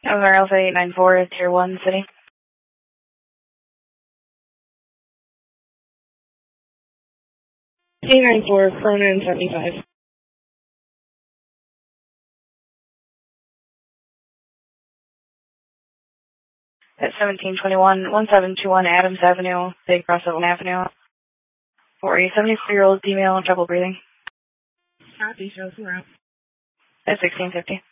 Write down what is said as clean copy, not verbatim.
November Alpha 894, Tier 1, City. 894, Cronin 75. At 1721, 1721 Adams Avenue, Big Cross Oakland Avenue. For a 74-year-old female, trouble breathing. Copy, show us around. At 1650.